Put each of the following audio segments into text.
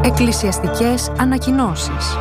Εκκλησιαστικές ανακοινώσεις.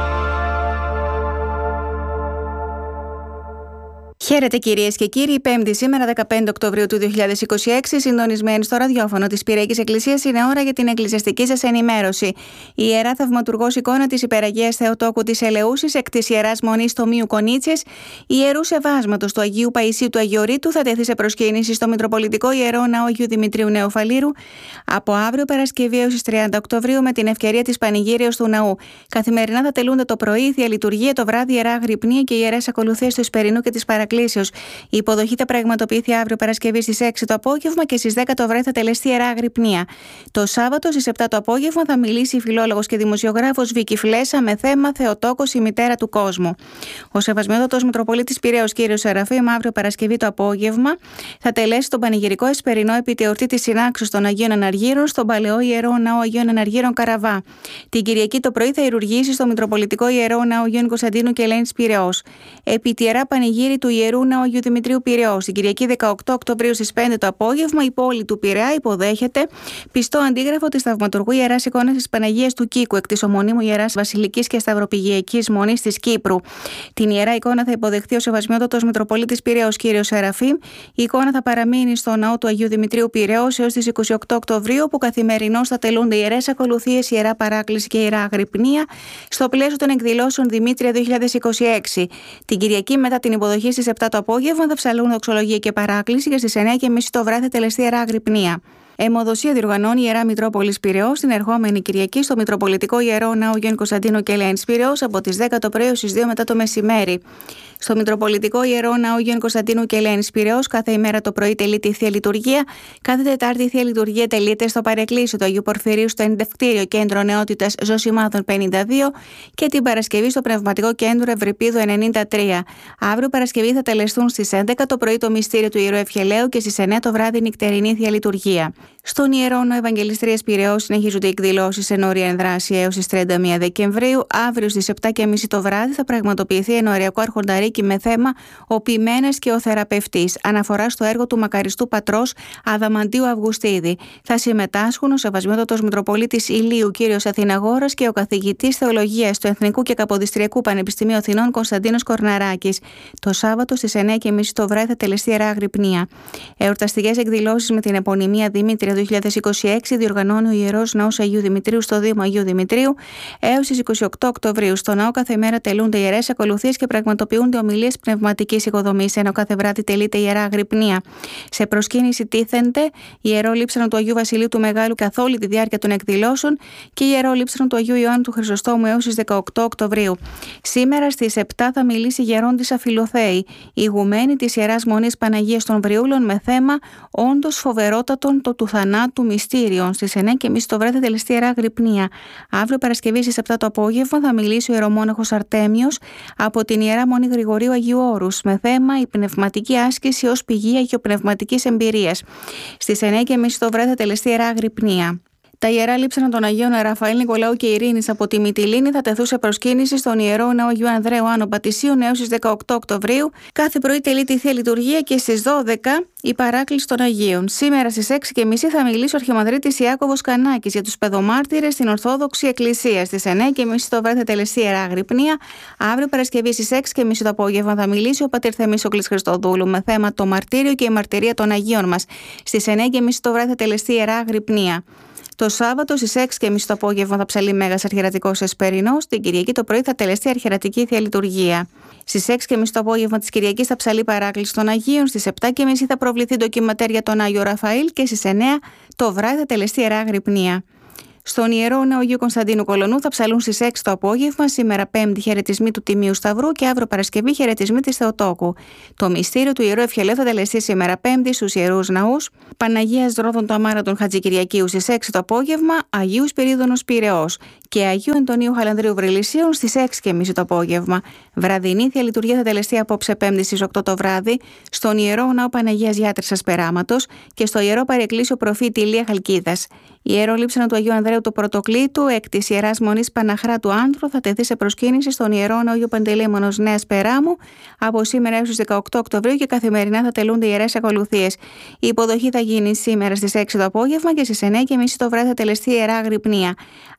Χαίρετε κυρίες και κύριοι, Πέμπτη σήμερα 15 Οκτωβρίου του 2026, συντονισμένοι στο ραδιόφωνο της Πυριακής Εκκλησίας, είναι ώρα για την εκκλησιαστική σας ενημέρωση. Η Ιερά Θαυματουργός εικόνα της Υπεραγίας Θεοτόκου της Ελεούσης, εκ της Ιεράς Μονής Τομείου Κονίτσες, Ιερού Σεβάσματος του Αγίου Παϊσίου του Αγιορείτου, θα τεθεί σε προσκύνηση στο Μητροπολιτικό Ιερό Ναό Αγίου Δημητρίου Νεοφαλήρου από αύριο Παρασκευή έως τις 30 Οκτωβρίου με την ευκαιρία της Πανηγύρεως του Ναού. Καθημερινά θα τελούνται το πρωί, η Θεία Λειτουργία, το βράδυ Ιερά Αγρυπνία και οι ιερές ακολουθίες του Εσπερινού και της Παρακλήσεως. Η υποδοχή θα πραγματοποιηθεί αύριο Παρασκευή στις 6 το απόγευμα και στις 10 το βράδυ θα τελεστεί Ιερά Αγρυπνία. Το Σάββατο στις 7 το απόγευμα θα μιλήσει η φιλόλογος και δημοσιογράφος Βίκη Φλέσσα με θέμα Θεοτόκος, η μητέρα του κόσμου. Ο Σεβασμιότατος Μητροπολίτης Πειραιώς κ. Σεραφείμ αύριο Παρασκευή το απόγευμα θα τελέσει τον πανηγυρικό Εσπερινό επί τη εορτή της συνάξεως των Αγίων Αναργύρων στον Παλαιό Ιερό Ναό Αγίων Αναργύρων Καραβά. Την Κυριακή το πρωί θα ηρουργήσει στο Μητροπολιτικό Ιερό Ναό Αγίων Κωνσταντίνου και Ελένης Πειραιώς. Επί τη Ιερά Πανηγύρη του Ιερού Ναού Αγίου Δημητρίου Πειραιώς. Την Κυριακή 18 Οκτωβρίου στις 5 το απόγευμα, η πόλη του Πειραιά υποδέχεται πιστό αντίγραφο της Θαυματουργού Ιεράς Εικόνας της Παναγίας του Κίκου, εκ της ομωνίμου Ιεράς Βασιλικής και Σταυροπηγειακής Μονής της Κύπρου. Την Ιερά Εικόνα θα υποδεχθεί ο Σεβασμιότατος Μητροπολίτης Πειραιώς κ. Σεραφείμ. Η εικόνα θα παραμείνει στο ναό του Αγίου Δημητρίου Πειραιώς έως τις 28 Οκτωβρίου, όπου καθημερινώς θα τελούνται ιερές ακολουθίες, Ιερά Παράκληση και Ιερά Αγρυπνία στο πλαίσιο των εκδηλώσεων Δημήτρια 2026. Την Κυριακή μετά την υποδοχή στις 7 το απόγευμα θα ψαλούν δοξολογία και παράκληση και στις 9:30 το βράδυ θα τελεστεί Ιερά Αγρυπνία. Αιμοδοσία διοργανώνει η Ιερά Μητρόπολης Πειραιώς την ερχόμενη Κυριακή στο Μητροπολιτικό Ιερό Ναό Αγίων Κωνσταντίνου και Ελένης Πειραιώς από τις 10 το πρωί έως τις 2 μετά το μεσημέρι. Στο Μητροπολιτικό Ιερό Ναό Αγίων Κωνσταντίνου και Ελένης Πειραιώς κάθε ημέρα το πρωί τελείται η Θεία Λειτουργία. Κάθε Τετάρτη η Θεία Λειτουργία τελείται στο Παρεκκλήσιο του Αγίου Πορφυρίου στο Ενδευκτήριο Κέντρο Νεότητας Ζωσιμάδων 52 και την Παρασκευή στο Πνευματικό Κέντρο Ευρυπίδου 93. Αύριο Παρασκευή θα τελεστούν στις 11 το πρωί το μυστήριο του Ιερού Ευχελαίου και στις 9 το βράδυ νυχτερινή Θεία Λειτουργία. Στον Ιερό Ναό Ευαγγελιστρίας Πειραιώς συνεχίζονται οι εκδηλώσεις εν όρια ενδράση έως τις 31 Δεκεμβρίου. Αύριο στις 7:30 το βράδυ θα πραγματοποιηθεί ενοριακό αρχονταρίκι με θέμα «Ο ποιμένας και ο θεραπευτής», αναφορά στο έργο του μακαριστού πατρός Αδαμαντίου Αυγουστίδη. Θα συμμετάσχουν ο Σεβασμιότατος Μητροπολίτης Ηλίου κ. Αθηναγόρας και ο καθηγητής Θεολογίας του Εθνικού και Καποδιστριακού Πανεπιστημίου Αθηνών Κωνσταντίνος Κορναράκης. Το Σάββατο στις 9:30 το βράδυ θα τελεστεί Ιερά Αγρυπνία. Εορταστικές εκδηλώσεις με την επωνυμία Δημήτρια 2026 διοργανώνει ο Ιερός Ναός Αγίου Δημητρίου στο Δήμο Αγίου Δημητρίου έως τις 28 Οκτωβρίου. Στο ναό κάθε μέρα τελούνται ιερές ακολουθίες και πραγματοποιούνται ομιλίες πνευματικής οικοδομής, ενώ κάθε βράδυ τελείται Ιερά Αγρυπνία. Σε προσκύνηση τίθενται Ιερό Λείψανο του Αγίου Βασιλείου του Μεγάλου καθ' όλη τη διάρκεια των εκδηλώσεων και Ιερό Λείψανο του Αγίου Ιωάννου του Χρυσοστόμου έως τις 18 Οκτωβρίου. Σήμερα στις 7 θα μιλήσει η Γερόντισσα Φιλοθέη, ηγουμένη της Ιεράς Μονής Παναγίας των Βριούλων, με θέμα «Όντως φοβερότατον το του θανάτου μυστήριον». Στις 9:30 το βράδυ θα τελεστεί Ιερά Αγρυπνία. Αύριο Παρασκευή στις 7 το απόγευμα θα μιλήσει ο Ιερομόναχος Αρτέμιος από την Ιερά Μονή Γρηγορίου Αγίου Όρους με θέμα «Η πνευματική άσκηση ως πηγή αγιοπνευματικής εμπειρίας». Στις 9:30 το βράδυ θα τελεστεί Ιερά Αγρυπνία. Τα Ιερά Λείψανα των Αγίων Ραφαήλ, Νικολάου και Ειρήνης από τη Μυτιλήνη θα τεθούν σε προσκύνηση στον Ιερό Ναό Αγίου Ανδρέου Άνω Πατησίων έως τις 18 Οκτωβρίου. Κάθε πρωί τελείται η Θεία Λειτουργία και στις 12 η Παράκληση των Αγίων. Σήμερα στις 6:30 θα μιλήσει ο Αρχιμανδρίτης Ιάκωβος Κανάκης για τους παιδομάρτυρες στην Ορθόδοξη Εκκλησία. Στις 9:30 το βράδυ θα τελεστεί Ιερά Αγρυπνία. Αύριο Παρασκευή στις 6:30 το απόγευμα θα μιλήσει ο πατήρ Θεμίσοκλης Χριστοδούλου με θέμα το μαρτύριο και η μαρτυρία των Αγίων μας. Στις 9:30 το βράδυ θα τελεστεί Ιερά Αγρυπνία. Το Σάββατο στις 6:30 το απόγευμα θα ψαλεί Μέγας Αρχιερατικός Εσπερινός. Την Κυριακή το πρωί θα τελεστεί Αρχιερατική Θεία Λειτουργία. Στις 6:30 το απόγευμα της Κυριακής θα ψαλεί Παράκληση των Αγίων. Στις 7:30 θα προβληθεί ντοκιματέρ για τον Άγιο Ραφαήλ και στις 9 το βράδυ θα τελεστεί Ιερά Αγρυπνία. Στον Ιερό Ναό Αγίου Κωνσταντίνου Κολονού θα ψαλούν στις 6 το απόγευμα, σήμερα Πέμπτη χαιρετισμοί του Τιμίου Σταυρού και αύριο Παρασκευή χαιρετισμοί της Θεοτόκου. Το μυστήριο του Ιερού Ευχελαίου θα τελεστεί σήμερα Πέμπτη στους Ιερούς Ναούς Παναγίας Δρόδων του Αμάρατων Χατζικυριακίου στις 6 το απόγευμα, Αγίου Σπυρίδωνος Πειραιώς και Αγίου Αντωνίου Χαλανδρίου Βρυλισσίων στις 6:30 το απόγευμα. Βραδινή Θεία Λειτουργία θα τελεστεί απόψε Πέμπτη στις 8 το βράδυ στον Ιερό Ναό Παναγίας Γιάτρισσας Περάματος και στο Ιερό Παρεκκλήσιο Προφήτη Ηλία Χαλκίδας. Ιερό Λείψανο του Αγίου Ανδρέου του Πρωτοκλήτου, εκ της Ιεράς Μονής Παναχράτου Άνθρου, θα τεθεί σε προσκύνηση στον Ιερό Ναό Αγίου Παντελεήμονος Νέας Περάμου από σήμερα έως τις 18 Οκτωβρίου και καθημερινά θα τελούνται ιερές ακολουθίες. Η υποδοχή θα γίνει σήμερα στις 6 το απόγευμα και στις 9:30 το βράδυ θα τελεστεί Ιερά Αγρυπνία.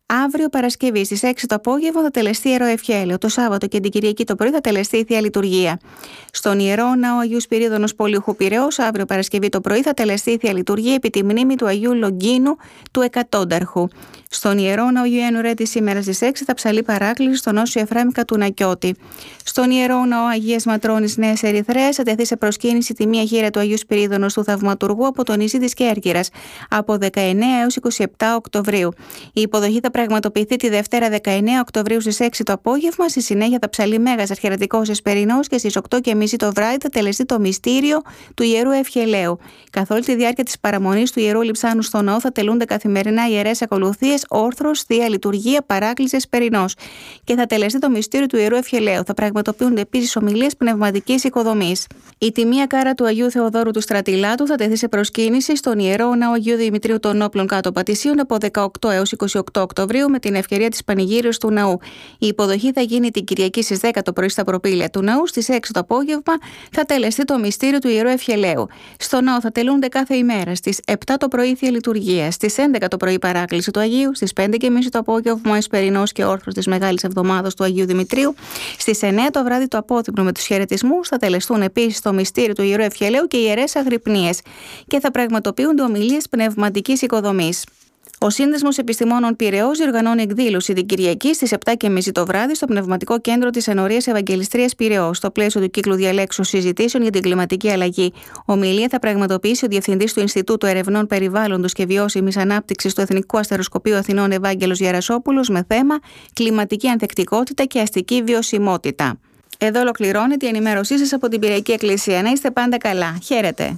Αύριο Παρασκευή στις 6 το απόγευμα θα τελεστεί Ιερό Ευχέλαιο. Το Σάββατο και την Κυριακή το πρωί θα τελεστεί η Θεία Λειτουργία. Στον Ιερό Ναό Αγίου Σπυρίδωνος Πολιούχου Πειραιώς, αύριο Παρασκευή το πρωί θα τελεστεί η Θεία Λειτουργία επί τη μνήμη του Αγίου Λογκίνου του Εκατόνταρχου. Στον Ιερό Ναό Αγίου Ενουρέτη σήμερα στις 6 θα ψαλεί παράκληση στον Όσιο Εφραίμ Κατουνακιώτη. Στον Ιερό Ναό Αγίας Ματρώνης Νέας Ερυθρέας θα τεθεί σε προσκύνηση τη μία χείρα του Αγίου Σπυρίδωνος του Θαυματουργού από το νησί της Κέρκυρας από 19 έως 27 Οκτωβρίου. Η υποδοχή θα πραγματοποιηθεί τη Δευτέρα 19 Οκτωβρίου στις 6 το απόγευμα. Στη συνέχεια θα ψαλεί Μέγας Αρχιερατικός Εσπερινός και στις 8.30 το βράδυ θα τελεστεί το μυστήριο του Ιερού Ευχελαίου. Καθ' όλη τη διάρκεια της παραμονής του Ιερού Λειψάνου στο ναό θα τελούνται καθημερινά ιερές ακολουθίες, όρθρος, Θεία Λειτουργία, παράκληση Εσπερινός και θα τελεστεί το μυστήριο του Ιερού Ευχελαίου. Θα πραγματοποιούνται επίσης ομιλίες πνευματικής οικοδομής. Η τιμία κάρα του Αγίου Θεοδόρου του Στρατιλάτου θα τεθεί σε προσκύνηση στον Ιερό Ναό Αγίου Δημητρίου των Όπλων κάτω Πατησίων από 18 έως 28 Οκτωβρίου με την ευκαιρία της πανηγύριος του ναού. Η υποδοχή θα γίνει την Κυριακή στις 10 το πρωί στα προπήλαια του ναού. Στις 6 το απόγευμα θα τελεστεί το μυστήριο του Ιερού Ευχελαίου. Στο ναό θα τελούνται κάθε ημέρα στις 7 το πρωί η Θεία Λειτουργία, στις 11 το πρωί η παράκληση του Αγίου, στις 5.30 το απόγευμα ο Εσπερινός και όρθρος της Μεγάλης Εβδομάδος του Αγίου Δημητρίου, στις 9 το βράδυ το απόθυμνο με τους χαιρετισμούς. Θα τελεστούν επίσης το μυστήριο του Ιερού Ευχελαίου και οι ιερές αγρυπνίες και θα πραγματοποιούνται ομιλίες πνευματικής οικοδομής. Ο Σύνδεσμος Επιστημόνων Πειραιώς διοργανώνει εκδήλωση την Κυριακή στις 7.30 το βράδυ στο Πνευματικό Κέντρο της Ενορίας Ευαγγελιστρίας Πειραιώς, στο πλαίσιο του κύκλου διαλέξεως συζητήσεων για την κλιματική αλλαγή. Ομιλία θα πραγματοποιήσει ο Διευθυντής του Ινστιτούτου Ερευνών Περιβάλλοντος και Βιώσιμης Ανάπτυξης του Εθνικού Αστεροσκοπείου Αθηνών Ευάγγελος Γερασόπουλος με θέμα κλιματική ανθεκτικότητα και αστική βιωσιμότητα. Εδώ ολοκληρώνεται η ενημέρωσή σας από την Πειραϊκή Εκκλησία. Να είστε πάντα καλά. Χαίρετε.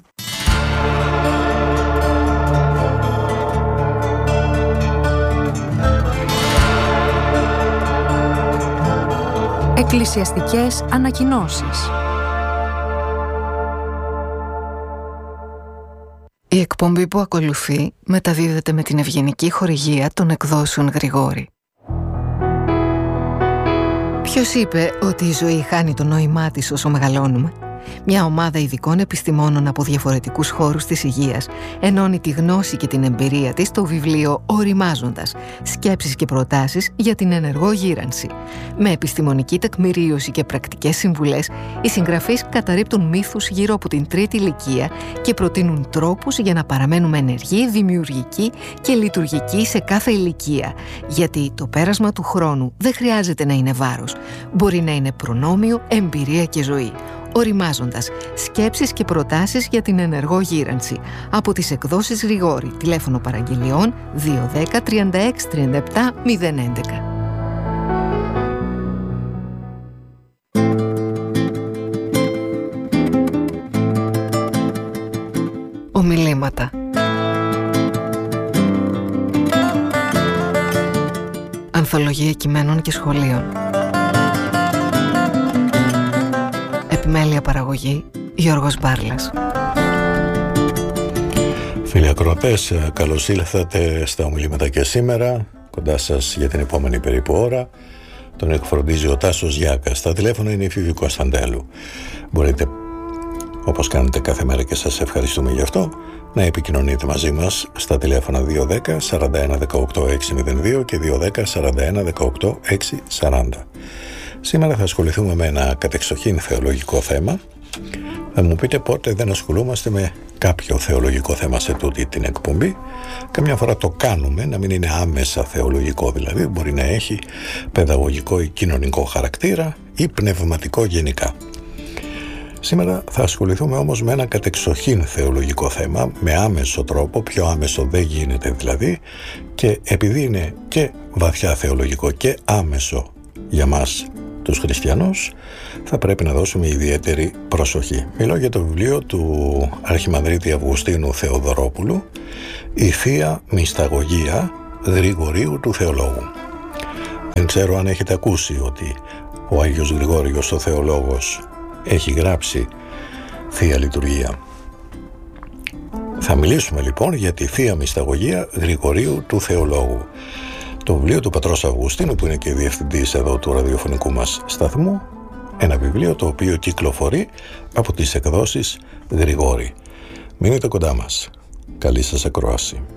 Εκκλησιαστικές ανακοινώσεις. Η εκπομπή που ακολουθεί μεταδίδεται με την ευγενική χορηγία των εκδόσεων Γρηγόρη. Ποιος είπε ότι η ζωή χάνει το νόημά της όσο μεγαλώνουμε? Μια ομάδα ειδικών επιστημόνων από διαφορετικούς χώρους της υγείας ενώνει τη γνώση και την εμπειρία της στο βιβλίο «Οριμάζοντας. Σκέψεις και προτάσεις για την ενεργό γύρανση». Με επιστημονική τεκμηρίωση και πρακτικές συμβουλές, οι συγγραφείς καταρρίπτουν μύθους γύρω από την τρίτη ηλικία και προτείνουν τρόπους για να παραμένουμε ενεργοί, δημιουργικοί και λειτουργικοί σε κάθε ηλικία. Γιατί το πέρασμα του χρόνου δεν χρειάζεται να είναι βάρος. Μπορεί να είναι προνόμιο, εμπειρία και ζωή. Οριμάζοντας. Σκέψεις και προτάσεις για την ενεργό γύρανση. Από τις εκδόσεις Γρηγόρη. Τηλέφωνο παραγγελιών 210 36 37 011. Ομιλήματα. Ανθολογία κειμένων και σχολείων. Επιμέλεια παραγωγή Γιώργος Μπάρλας. Φίλοι ακροατές, καλώς ήλθατε στα ομιλήματα και σήμερα. Κοντά σας για την επόμενη περίπου ώρα. Τον εκφροντίζει ο Τάσος Γιάκας. Στα τηλέφωνα είναι η Φίβη Κωνσταντέλου. Μπορείτε, όπως κάνετε κάθε μέρα και σας ευχαριστούμε γι' αυτό, να επικοινωνείτε μαζί μας στα τηλέφωνα 210 41 18 602 και 210 41 18 640. Σήμερα θα ασχοληθούμε με ένα κατεξοχήν θεολογικό θέμα. Θα μου πείτε πότε δεν ασχολούμαστε με κάποιο θεολογικό θέμα σε τούτη την εκπομπή. Καμιά φορά το κάνουμε, να μην είναι άμεσα θεολογικό, δηλαδή μπορεί να έχει παιδαγωγικό ή κοινωνικό χαρακτήρα ή πνευματικό γενικά. Σήμερα θα ασχοληθούμε όμως με ένα κατεξοχήν θεολογικό θέμα, με άμεσο τρόπο, πιο άμεσο δεν γίνεται δηλαδή, και επειδή είναι και βαθιά θεολογικό και άμεσο για μας τους χριστιανούς, θα πρέπει να δώσουμε ιδιαίτερη προσοχή. Μιλώ για το βιβλίο του Αρχιμανδρίτη Αυγουστίνου Θεοδωρόπουλου, «Η Θεία Μυσταγωγία Γρηγορίου του Θεολόγου». Δεν ξέρω αν έχετε ακούσει ότι ο Άγιος Γρηγόριος ο Θεολόγος έχει γράψει Θεία Λειτουργία. Θα μιλήσουμε λοιπόν για τη Θεία Μυσταγωγία Γρηγορίου του Θεολόγου. Το βιβλίο του πατρός Αυγουστίνου, που είναι και διευθυντής εδώ του ραδιοφωνικού μας σταθμού, ένα βιβλίο το οποίο κυκλοφορεί από τις εκδόσεις Γρηγόρη. Μείνετε κοντά μας. Καλή σας ακρόαση.